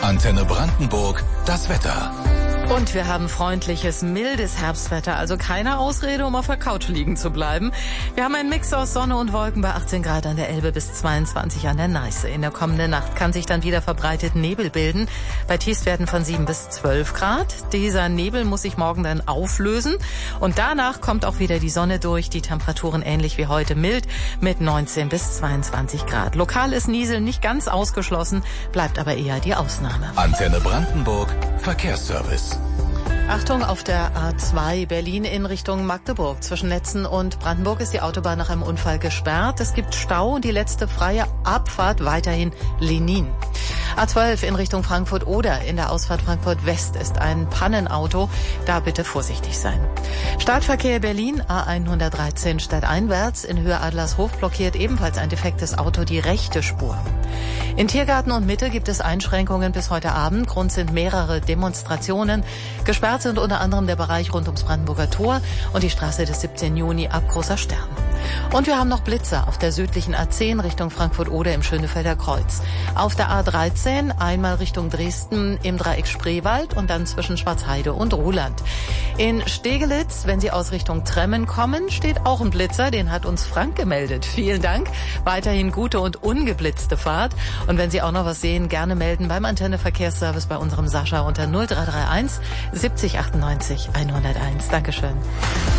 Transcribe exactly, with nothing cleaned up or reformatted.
Antenne Brandenburg, das Wetter. Und wir haben freundliches, mildes Herbstwetter, also keine Ausrede, um auf der Couch liegen zu bleiben. Wir haben einen Mix aus Sonne und Wolken bei achtzehn Grad an der Elbe bis zweiundzwanzig an der Neiße. In der kommenden Nacht kann sich dann wieder verbreitet Nebel bilden, bei Tiefstwerten von sieben bis zwölf Grad. Dieser Nebel muss sich morgen dann auflösen und danach kommt auch wieder die Sonne durch. Die Temperaturen ähnlich wie heute mild mit neunzehn bis zweiundzwanzig Grad. Lokal ist Nieseln nicht ganz ausgeschlossen, bleibt aber eher die Ausnahme. Antenne Brandenburg, Verkehrsservice. Achtung, auf der A zwei Berlin in Richtung Magdeburg. Zwischen Netzen und Brandenburg ist die Autobahn nach einem Unfall gesperrt. Es gibt Stau und die letzte freie Abfahrt weiterhin Lenin. A zwölf in Richtung Frankfurt-Oder. In der Ausfahrt Frankfurt-West ist ein Pannenauto. Da bitte vorsichtig sein. Startverkehr Berlin, A hundertdreizehn stadteinwärts. In Höhe Adlershof blockiert ebenfalls ein defektes Auto die rechte Spur. In Tiergarten und Mitte gibt es Einschränkungen bis heute Abend. Grund sind mehrere Demonstrationen. Gesperrt sind unter anderem der Bereich rund ums Brandenburger Tor und die Straße des siebzehnten Juni ab Großer Stern. Und wir haben noch Blitzer auf der südlichen A zehn Richtung Frankfurt-Oder im Schönefelder Kreuz. Auf der A dreizehn einmal Richtung Dresden im Dreieck Spreewald und dann zwischen Schwarzheide und Ruhland. In Stegelitz, wenn Sie aus Richtung Tremmen kommen, steht auch ein Blitzer. Den hat uns Frank gemeldet. Vielen Dank. Weiterhin gute und ungeblitzte Fahrt. Und wenn Sie auch noch was sehen, gerne melden beim Antenne Verkehrsservice bei unserem Sascha unter null drei drei eins siebzig achtundneunzig hunderteins. Dankeschön.